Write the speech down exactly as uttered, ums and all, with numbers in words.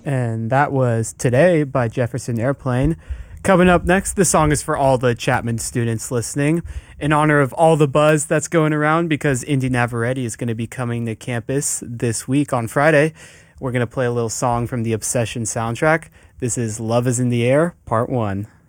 And that was Today by Jefferson Airplane. Coming up next, the song is for all the Chapman students listening, in honor of all the buzz that's going around because Indy Navarrete is going to be coming to campus this week on Friday. We're going to play a little song from the Obsession soundtrack. This is Love is in the Air, Part one.